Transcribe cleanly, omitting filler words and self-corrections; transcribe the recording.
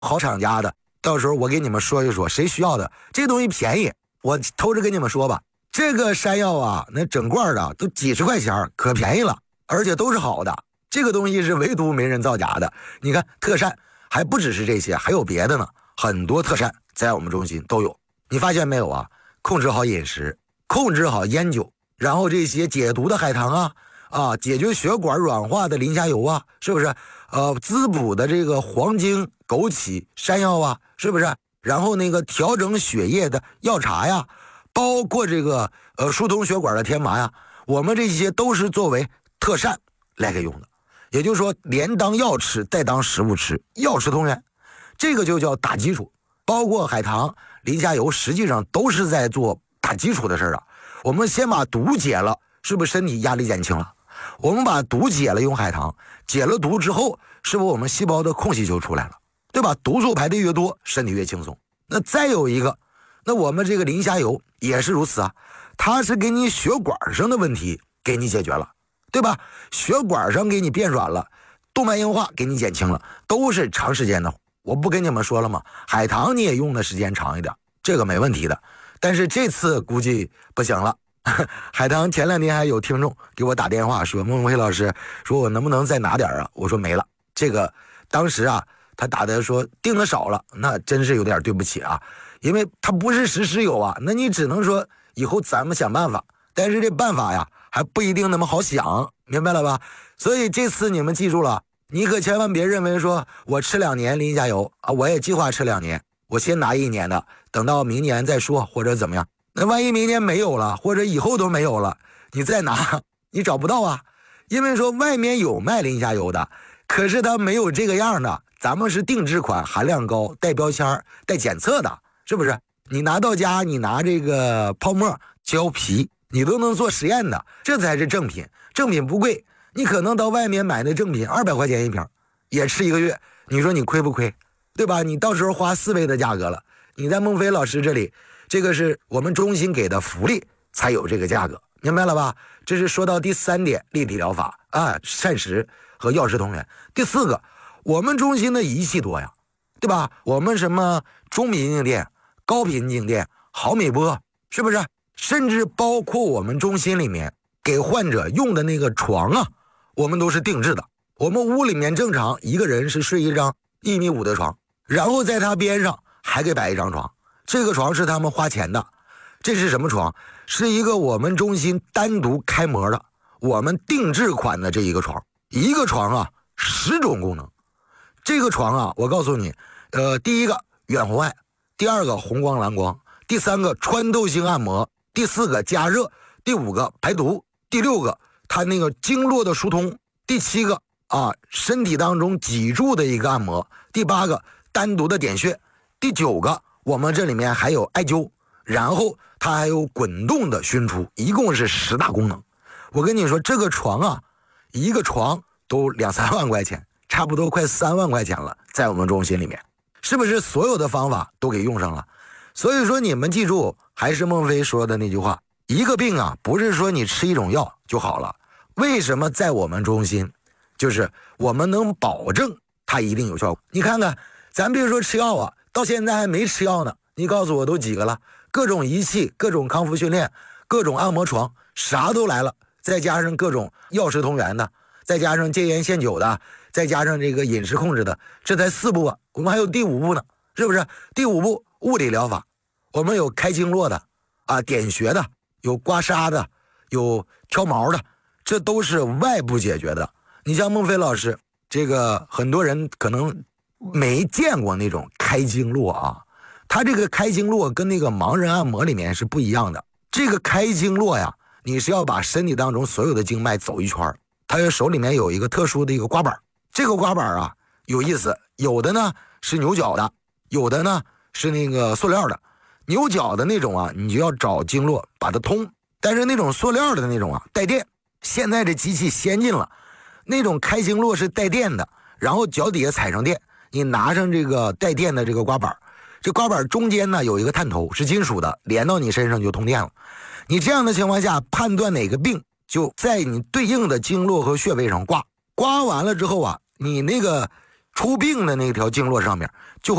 好厂家的，到时候我给你们说一说，谁需要的，这东西便宜，我偷着跟你们说吧，这个山药啊，那整罐的都几十块钱，可便宜了，而且都是好的，这个东西是唯独没人造假的。你看特膳还不只是这些，还有别的呢，很多特膳在我们中心都有。你发现没有啊？控制好饮食，控制好烟酒，然后这些解毒的海棠解决血管软化的磷虾油啊，是不是？滋补的这个黄精、枸杞、山药啊，是不是？然后那个调整血液的药茶呀，包括这个疏通血管的天麻呀，我们这些都是作为特膳来给用的。也就是说，连当药吃，带当食物吃，药食同源，这个就叫打基础。包括海棠、磷虾油，实际上都是在做打基础的事啊。我们先把毒解了，是不是身体压力减轻了？我们把毒解了，用海棠解了毒之后，是不是我们细胞的空隙就出来了，对吧？毒素排的越多，身体越轻松。那再有一个，那我们这个磷虾油也是如此啊，它是给你血管上的问题给你解决了，对吧？血管上给你变软了，动脉硬化给你减轻了，都是长时间的。我不跟你们说了吗？海棠你也用的时间长一点，这个没问题的。但是这次估计不行了。海棠前2天还有听众给我打电话说，孟非老师说我能不能再拿点啊？我说没了。这个当时啊，他打的说订的少了，那真是有点对不起啊，因为他不是时时有啊，那你只能说以后咱们想办法，但是这办法呀还不一定那么好想，明白了吧？所以这次你们记住了，你可千万别认为说我吃2年磷虾油啊，我也计划吃2年，我先拿1年的，等到明年再说，或者怎么样。那万一明年没有了，或者以后都没有了，你再拿你找不到啊。因为说外面有卖磷虾油的，可是它没有这个样的，咱们是定制款，含量高，带标签带检测的，是不是？你拿到家，你拿这个泡沫胶皮，你都能做实验的，这才是正品。正品不贵，你可能到外面买的正品200块钱1瓶，也吃1个月，你说你亏不亏？对吧？你到时候花4倍的价格了。你在孟非老师这里，这个是我们中心给的福利，才有这个价格，明白了吧？这是说到第3点，立体疗法啊，膳食和药食同源。第4个，我们中心的仪器多呀，对吧？我们什么中频静电、高频静电、毫米波，是不是？甚至包括我们中心里面给患者用的那个床啊，我们都是定制的。我们屋里面正常一个人是睡一张1.5米的床，然后在他边上还给摆一张床，这个床是他们花钱的。这是什么床？是一个我们中心单独开模的，我们定制款的这一个床。一个床啊10种功能。这个床啊，我告诉你，第1个远红外，第2个红光蓝光，第3个穿透性按摩，第4个加热，第5个排毒，第6个它那个经络的疏通，第7个身体当中脊柱的一个按摩，第8个单独的点穴，第9个我们这里面还有艾灸，然后它还有滚动的熏出，一共是10大功能。我跟你说，这个床啊，一个床都2-3万块钱，差不多快3万块钱了，在我们中心里面，是不是所有的方法都给用上了？所以说你们记住，还是孟非说的那句话，一个病啊，不是说你吃一种药就好了。为什么在我们中心，就是我们能保证它一定有效果。你看看，咱别说吃药啊，到现在还没吃药呢，你告诉我都几个了？各种仪器，各种康复训练，各种按摩床，啥都来了，再加上各种药食同源的，再加上戒烟限酒的，再加上这个饮食控制的，这才4步啊，我们还有第5步呢，是不是？第5步物理疗法，我们有开经络的点穴的，有刮痧的，有挑毛的，这都是外部解决的。你像孟非老师，这个很多人可能没见过那种开经络啊，他这个开经络跟那个盲人按摩里面是不一样的。这个开经络呀，你是要把身体当中所有的经脉走一圈，他手里面有一个特殊的一个刮板，这个刮板啊有意思，有的呢是牛角的，有的呢是那个塑料的。牛角的那种啊，你就要找经络把它通，但是那种塑料的那种啊带电，现在这机器先进了，那种开经络是带电的，然后脚底下踩上电，你拿上这个带电的这个刮板，这刮板中间呢有一个探头是金属的，连到你身上就通电了。你这样的情况下判断哪个病，就在你对应的经络和穴位上刮完了之后啊，你那个出病的那条经络上面就会